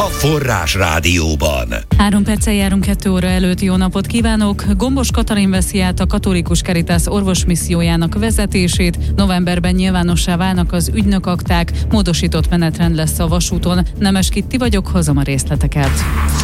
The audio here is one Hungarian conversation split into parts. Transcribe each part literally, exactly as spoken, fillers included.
a Forrás Rádióban. Három perccel járunk kettő óra előtt. Jó napot kívánok! Gombos Katalin veszi át a Katolikus Caritas orvosmissziójának vezetését. Novemberben nyilvánossá válnak az ügynökakták, módosított menetrend lesz a vasúton. Nemes Kitti vagyok, hozom a részleteket.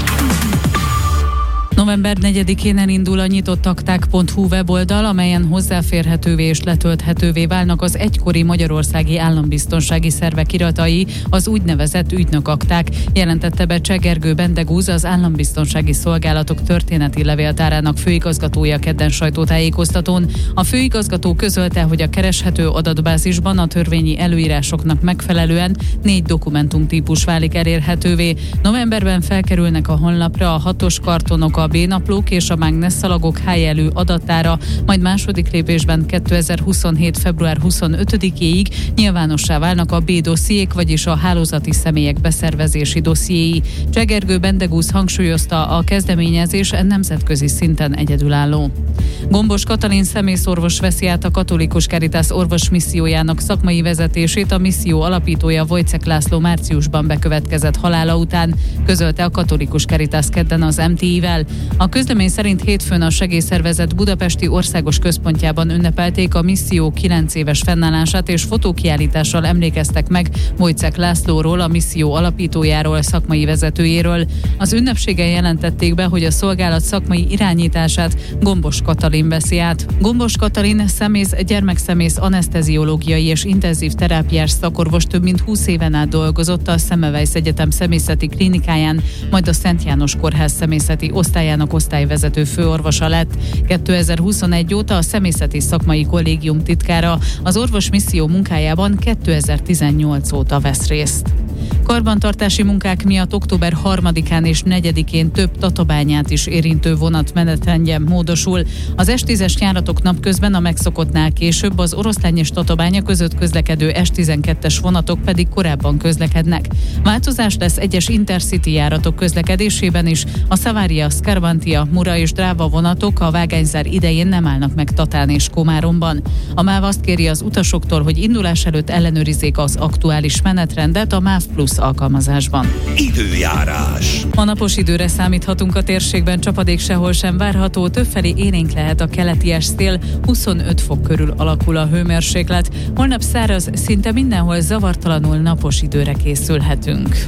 November negyedikén elindul a nyitottakták pont hu weboldal, amelyen hozzáférhetővé és letölthetővé válnak az egykori magyarországi állambiztonsági szervek iratai, az úgynevezett ügynökakták, jelentette be Cseh Gergő Bendegúz, az Állambiztonsági Szolgálatok történeti levéltárának főigazgatója kedden sajtótájékoztatón. A főigazgató közölte, hogy a kereshető adatbázisban a törvényi előírásoknak megfelelően négy dokumentumtípus válik elérhetővé. Novemberben felkerülnek a honlapra a hatos kartonok, a B-naplók és a mágnesszalagok helyelő adatára, majd második lépésben kétezer-huszonhét február huszonötödikéig nyilvánossá válnak a B-dossziék, vagyis a hálózati személyek beszervezési dossziéi. Cseh Gergő Bendegúz hangsúlyozta, a kezdeményezés nemzetközi szinten egyedülálló. Gombos Katalin személyszorvos veszi át a Katolikus Caritas orvosmissziójának szakmai vezetését a misszió alapítója Wojciech László márciusban bekövetkezett halála után, közölte a Katolikus Caritas kedden az em té i-vel. A közlemény szerint hétfőn a segélyszervezet budapesti országos központjában ünnepelték a misszió kilenc éves fennállását, és fotókiállítással emlékeztek meg Wojciech Lászlóról, a misszió alapítójáról, szakmai vezetőjéről. Az ünnepségen jelentették be, hogy a szolgálat szakmai irányítását Gombos Katalin veszi át. Gombos Katalin szemész, gyermekszemész, aneszteziológiai és intenzív terápiás szakorvos, több mint húsz éven át dolgozott a Semmelweis Egyetem szemészeti klinikáján, majd a Szent János Kórház szemészeti osztályának osztályvezető főorvosa lett. kétezer-huszonegy óta a szemészeti szakmai kollégium titkára, az orvosmisszió munkájában kétezer-tizennyolc óta vesz részt. Karbantartási munkák miatt október harmadikán és negyedikén több Tatabányát is érintő vonat menetrendje módosul. Az es tízes járatok napközben a megszokottnál később, az Oroszlány és Tatabánya között közlekedő es tizenkettes vonatok pedig korábban közlekednek. Változás lesz egyes Intercity járatok közlekedésében is, a Savaria, Scarbantia, Mura és Dráva vonatok a vágányzár idején nem állnak meg Tatán és Komáromban. A MÁV azt kéri az utasoktól, hogy indulás előtt ellenőrizzék az aktuális menetrendet a MÁV Plus alkalmazásban. Időjárás. A napos időre számíthatunk a térségben, csapadék sehol sem várható, többfelé élénk lehet a keleti szél, huszonöt fok körül alakul a hőmérséklet. Holnap száraz, szinte mindenhol zavartalanul napos időre készülhetünk.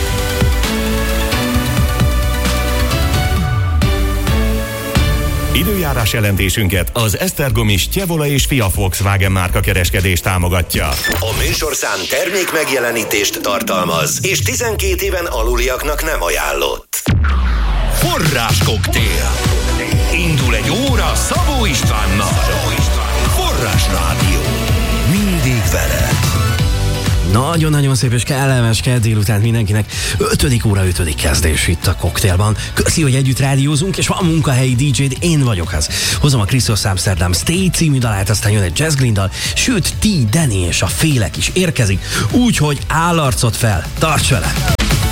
Időjárás jelentésünket az Esztergomi Stjevola és Fia Volkswagen márka kereskedés támogatja. A műsorszám termék megjelenítést tartalmaz, és tizenkét éven aluliaknak nem ajánlott. Forrás koktél. Indul egy óra Szabó Istvánnal. Forrás Rádió. Mindig veled. Nagyon-nagyon szép és kellemes kedd délután mindenkinek. Ötödik óra, ötödik kezdés itt a koktélban. Köszi, hogy együtt rádiózunk, és van munkahelyi dé dzséd, én vagyok az. Hozom a Christos Amsterdam Stay című dalát, aztán jön egy Jazz Glynn dal, sőt, T. Danny és a Félek is érkezik, úgyhogy állarcot fel, tarts vele!